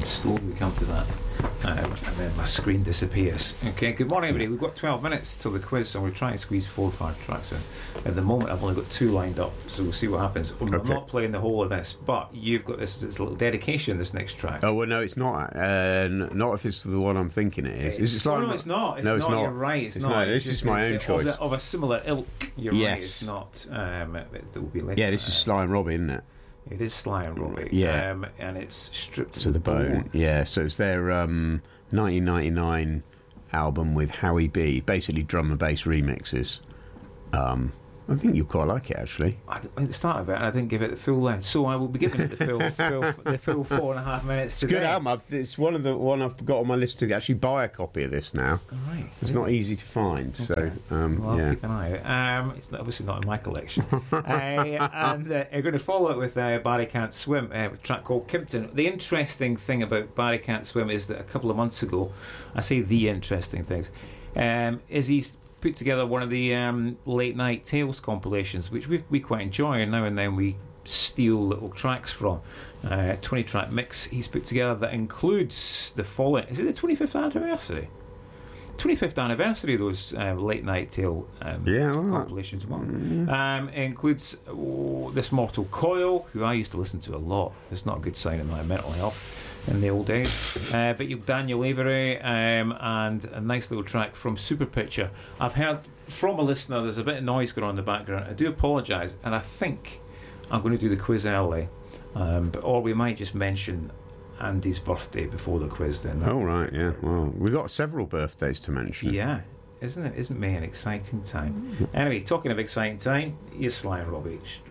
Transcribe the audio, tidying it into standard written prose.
And slowly we come to that. And then my screen disappears. Okay, good morning everybody. We've got 12 minutes till the quiz, so we're trying to squeeze 4 or 5 tracks in. At the moment I've only got 2 lined up, so we'll see what happens. I'm not playing the whole of this, but you've got this little dedication, this next track. Oh well, no, it's not. Not if it's the one I'm thinking it is. Is it Slime? No, it's not. It's no, it's not. You're right. It's not. This is my own choice. Of a similar ilk. You're right. It's not. It will be later. Yeah, this is Sly and Robbie, isn't it? It is Sly and Robbie. Yeah. And it's stripped to the bone. Yeah, so it's their 1999 album with Howie B, basically drum and bass remixes. I think you'll quite like it, actually. At the start of it, and I didn't give it the full length, so I will be giving it the full 4.5 minutes today. It's a good album. It's one I've got on my list to actually buy a copy of this now. Right. It's not easy to find, so I'll keep an eye out. It's obviously not in my collection. And I'm going to follow it with Barry Can't Swim, a track called Kimpton. The interesting thing about Barry Can't Swim is that a couple of months ago, I say the interesting things, is he's put together one of the Late Night Tales compilations, which we quite enjoy, and now and then we steal little tracks from. 20-track mix he's put together that includes the following. Is it the 25th anniversary? 25th anniversary of those Late Night Tale compilations. It includes this Mortal Coil, who I used to listen to a lot. It's not a good sign of my mental health in the old days. But you've Daniel Avery and a nice little track from Super Picture. I've heard from a listener there's a bit of noise going on in the background. I do apologise, and I think I'm going to do the quiz early, or we might just mention Andy's birthday before the quiz then. Oh right, yeah. Well, we've got several birthdays to mention. Yeah, isn't May an exciting time? Anyway, talking of exciting time, here's Sly and Robbie.